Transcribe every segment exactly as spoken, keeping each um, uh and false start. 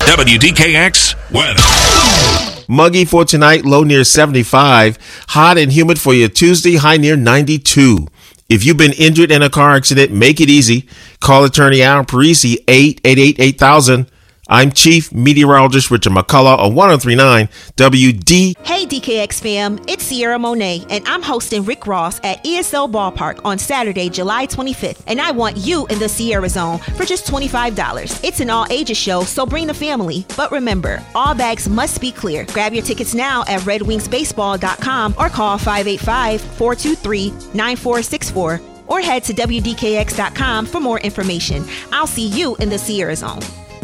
W D K X weather. Muggy for tonight, low near seventy-five. Hot and humid for your Tuesday, high near ninety-two. If you've been injured in a car accident, make it easy. Call attorney Aaron Parisi, eight eight eight, eight thousand. I'm Chief Meteorologist Richard McCullough on one oh three point nine W D. Hey D K X fam, it's Sierra Monet, and I'm hosting Rick Ross at E S L Ballpark on Saturday, July twenty-fifth. And I want you in the Sierra Zone for just twenty-five dollars. It's an all-ages show, so bring the family. But remember, all bags must be clear. Grab your tickets now at red wings baseball dot com or call five eight five, four two three, nine four six four or head to W D K X dot com for more information. I'll see you in the Sierra Zone.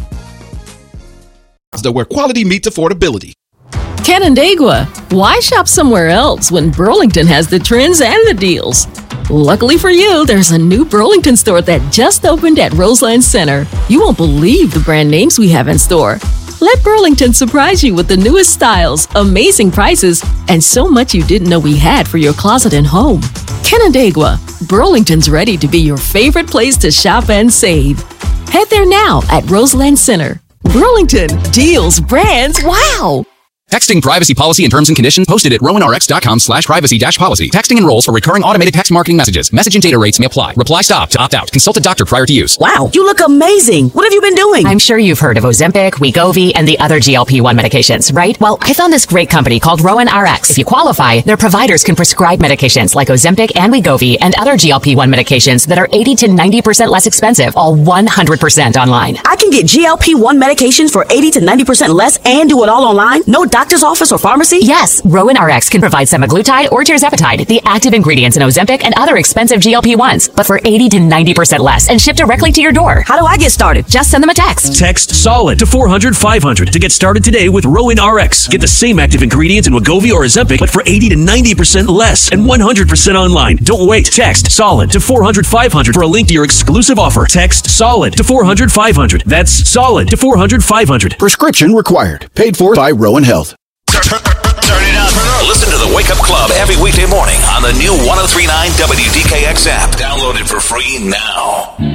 Where quality meets affordability. Canandaigua, why shop somewhere else when Burlington has the trends and the deals? Luckily for you, there's a new Burlington store that just opened at Roseland Center. You won't believe the brand names we have in store. Let Burlington surprise you with the newest styles, amazing prices, and so much you didn't know we had for your closet and home. Canandaigua, Burlington's ready to be your favorite place to shop and save. Head there now at Roseland Center. Burlington, deals, brands, wow! Texting privacy policy and terms and conditions posted at rowan r x dot com slash privacy dash policy. Texting enrolls for recurring automated text marketing messages. Message and data rates may apply. Reply stop to opt out. Consult a doctor prior to use. Wow, you look amazing. What have you been doing? I'm sure you've heard of Ozempic, Wegovy, and the other G L P one medications, right? Well, I found this great company called Rowan R X. If you qualify, their providers can prescribe medications like Ozempic and Wegovy and other G L P one medications that are eighty to ninety percent less expensive, all one hundred percent online. I can get G L P one medications for eighty to ninety percent less and do it all online? No doctor's office or pharmacy? Yes, Rowan R X can provide semaglutide or tirzepatide, the active ingredients in Ozempic and other expensive G L P ones, but for eighty to ninety percent less and shipped directly to your door. How do I get started? Just send them a text. Text SOLID to four hundred, five hundred to get started today with Rowan R X. Get the same active ingredients in Wegovy or Ozempic, but for eighty to ninety percent less and one hundred percent online. Don't wait. Text SOLID to four hundred, five hundred for a link to your exclusive offer. Text SOLID to four hundred, five hundred. That's SOLID to four hundred, five hundred. Prescription required. Paid for by Rowan Health. Turn it up. Listen to the Wake Up Club every weekday morning on the new one oh three point nine W D K X app. Download it for free now.